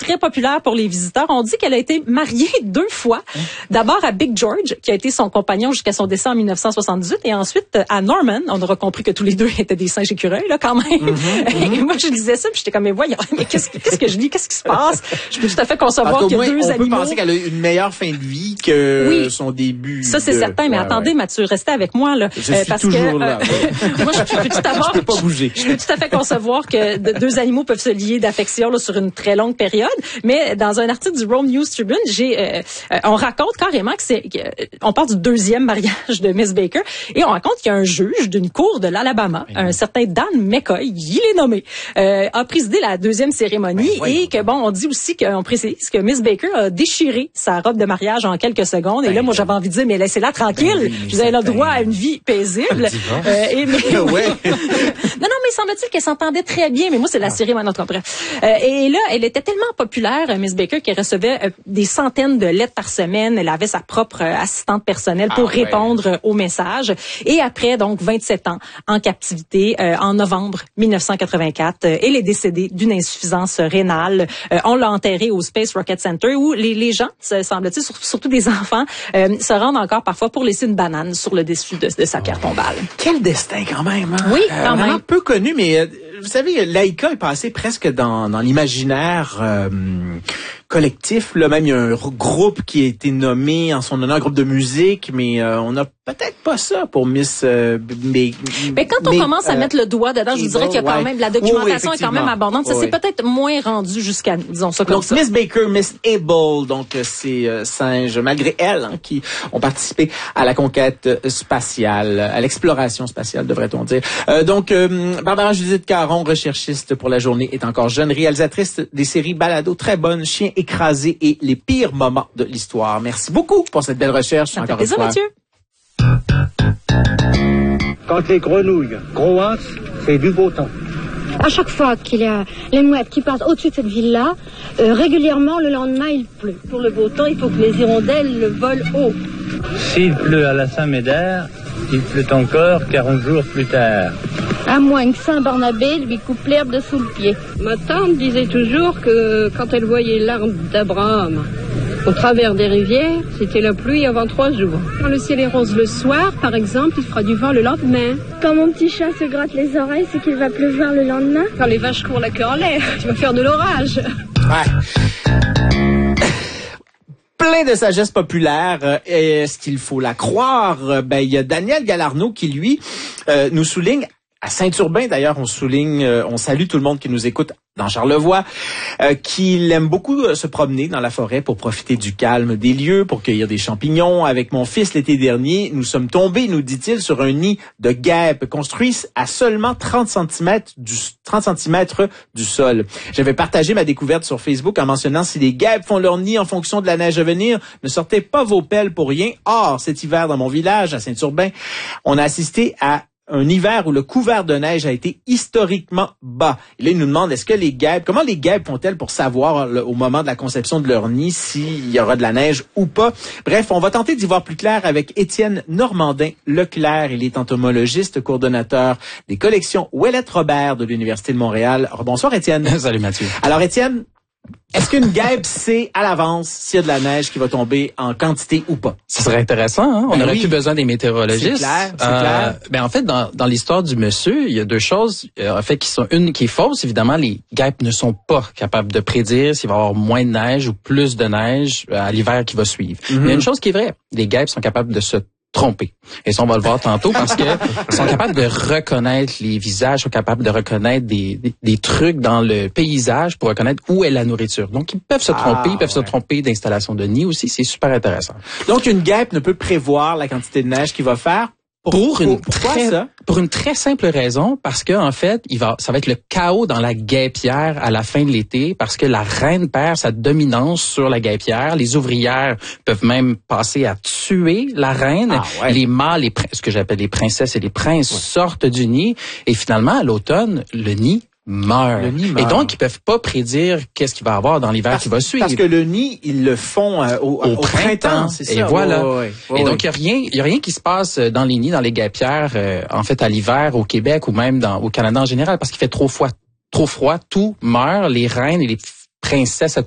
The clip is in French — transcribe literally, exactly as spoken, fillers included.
très populaire pour les visiteurs. On dit qu'elle a été mariée deux fois. Hein? D'abord à Big George, qui a été son compagnon jusqu'à son décès en mille neuf cent soixante-dix-huit, et ensuite à Norman. On aura compris que tous les deux étaient des singes écureuils, là, quand même. Mm-hmm. Et moi, je lisais ça, puis j'étais comme, mais voyons, mais qu'est-ce, qu'est-ce que je lis? Qu'est-ce qui se passe? Je peux tout à fait concevoir qu'il y a deux on animaux. On peut penser qu'elle a une meilleure fin de vie que oui. son début. Ça, c'est de... certain, mais ouais, attendez, ouais. Mathieu, restez avec moi, là. Je suis parce toujours que, là. Euh, moi, je peux tout avoir. Je peux pas bouger. Je peux tout à fait concevoir que deux animaux peuvent se lier d'affection, là, sur une très longue période. Mais dans un article du Rome News Tribune, j'ai, euh, on raconte carrément que c'est, euh, on parle du deuxième mariage de Miss Baker, et on raconte qu'il y a un juge d'une cour de l'Alabama, oui. un certain Dan McCoy, il est nommé, euh, a présidé la deuxième cérémonie, ben, oui. et que bon, on dit aussi qu'on précise que Miss Baker a déchiré sa robe de mariage en quelques secondes. Ben, et là, moi, j'avais envie de dire, mais laissez-la tranquille. Ben, oui, vous avez le droit à une vie paisible. euh, et mais... ouais. non, non, mais semble-t-il qu'elle s'entendait très bien. Mais moi, c'est la cérémonie, en tout cas, bref. Euh, et là, elle était tellement populaire, Miss Baker, qu'elle recevait euh, des centaines de lettres par semaine. Elle avait sa propre euh, assistante personnelle pour ah, répondre ouais. aux messages. Et après, donc, vingt-sept ans en captivité, euh, en novembre mille neuf cent quatre-vingt-quatre, euh, elle est décédée d'une insuffisance rénale. Euh, on l'a enterrée au Space Rocket Center, où les, les gens, semble-t-il, surtout des enfants, euh, se rendent encore parfois pour laisser une banane sur le dessus de, de sa pierre tombale. Quel destin quand même, hein? Oui, quand euh, même. Peu connu, mais euh, vous savez, Laïka est passé presque dans, dans l'imaginaire euh, collectif. Là, même il y a un groupe qui a été nommé en son honneur, un groupe de musique, mais euh, on n'a peut-être pas ça pour Miss. Euh, mais, mais quand on mais, commence à euh, mettre le doigt dedans, je vous dirais qu'il y a quand ouais. même la documentation oui, est quand même abondante. Ça, oui. c'est peut-être moins rendu jusqu'à, disons ça comme donc, ça. Miss Baker, Miss Able, donc ces euh, singes, malgré elles, hein, qui ont participé à la conquête spatiale, à l'exploration spatiale, devrait-on dire. Euh, donc, euh, Barbara Judith Caron, recherchiste pour la journée, est encore jeune, réalisatrice des séries balado très bonnes, Chien écrasé et les pires moments de l'histoire. Merci beaucoup pour cette belle recherche. Ça fait plaisir, Mathieu. Quand les grenouilles grossent, c'est du beau temps. À chaque fois qu'il y a les mouettes qui passent au-dessus de cette ville-là, euh, régulièrement, le lendemain, il pleut. Pour le beau temps, il faut que les hirondelles volent haut. S'il pleut à la Saint-Médard, il pleut encore quarante jours plus tard. À moins que Saint-Barnabé lui coupe l'herbe de sous le pied. Ma tante disait toujours que quand elle voyait l'arbre d'Abraham au travers des rivières, c'était la pluie avant trois jours. Quand le ciel est rose le soir, par exemple, il fera du vent le lendemain. Quand mon petit chat se gratte les oreilles, c'est qu'il va pleuvoir le lendemain. Quand les vaches courent la queue en l'air, tu vas faire de l'orage. Ouais. Plein de sagesse populaire. Est-ce qu'il faut la croire? Ben, il y a Daniel Galarneau qui, lui, euh, nous souligne, à Saint-Urbain d'ailleurs, on souligne, euh, on salue tout le monde qui nous écoute dans Charlevoix, euh, qu'il aime beaucoup euh, se promener dans la forêt pour profiter du calme des lieux, pour cueillir des champignons. Avec mon fils l'été dernier, nous sommes tombés, nous dit-il, sur un nid de guêpes construit à seulement trente centimètres du, trente centimètres du sol. J'avais partagé ma découverte sur Facebook en mentionnant: si les guêpes font leur nid en fonction de la neige à venir, ne sortez pas vos pelles pour rien. Or, cet hiver dans mon village, à Saint-Urbain, on a assisté à un hiver où le couvert de neige a été historiquement bas. Et là, il nous demande, est-ce que les guêpes, comment les guêpes font-elles pour savoir le, au moment de la conception de leur nid s'il y aura de la neige ou pas? Bref, on va tenter d'y voir plus clair avec Étienne Normandin-Leclerc. Il est entomologiste, coordonnateur des collections Ouellette Robert de l'Université de Montréal. Bonsoir, Étienne. Salut, Mathieu. Alors, Étienne, est-ce qu'une guêpe sait à l'avance s'il y a de la neige qui va tomber en quantité ou pas? Ce serait intéressant, hein? On ben n'aurait oui. plus besoin des météorologistes. C'est clair, c'est euh, clair. Ben en fait, dans, dans l'histoire du monsieur, il y a deux choses euh, en fait qui sont une qui est fausse. Évidemment, les guêpes ne sont pas capables de prédire s'il va y avoir moins de neige ou plus de neige à l'hiver qui va suivre. Mm-hmm. Mais il y a une chose qui est vraie, les guêpes sont capables de se tromper. Et ça, on va le voir tantôt parce que ils sont capables de reconnaître les visages, sont capables de reconnaître des, des, des trucs dans le paysage pour reconnaître où est la nourriture. Donc, ils peuvent se tromper, ah, ils peuvent ouais. se tromper d'installation de nid aussi. C'est super intéressant. Donc, une guêpe ne peut prévoir la quantité de neige qu'il va faire. Pour, pour une pourquoi très, ça? Pour une très simple raison, parce que en fait, il va, ça va être le chaos dans la guêpière à la fin de l'été, parce que la reine perd sa dominance sur la guêpière. Les ouvrières peuvent même passer à tuer la reine. Ah, ouais. Les mâles, les, ce que j'appelle les princesses et les princes, ouais. sortent du nid. Et finalement, à l'automne, le nid meurt. Le nid meurt. Et donc, ils peuvent pas prédire qu'est-ce qu'il va y avoir dans l'hiver parce, qui va suivre. Parce que le nid, ils le font euh, au, au, au printemps, printemps c'est ça. Et voilà. Ouais, ouais, ouais, et ouais. donc, il y a rien, il y a rien qui se passe dans les nids, dans les guêpières, euh, en fait, à l'hiver, au Québec ou même dans, au Canada en général, parce qu'il fait trop froid. Trop froid, tout meurt. Les reines et les princesses